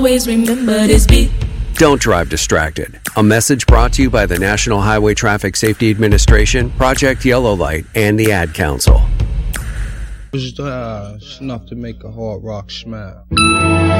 Always remember this beat. Don't drive distracted. A message brought to you by the National Highway Traffic Safety Administration, Project Yellow Light, and the Ad Council. It's enough to make a hard rock smile.